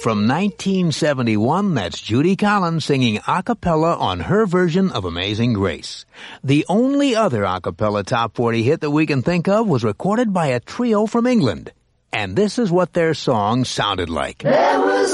From 1971, that's Judy Collins singing a cappella on her version of Amazing Grace. The only other a cappella top 40 hit that we can think of was recorded by a trio from England. And this is what their song sounded like. There was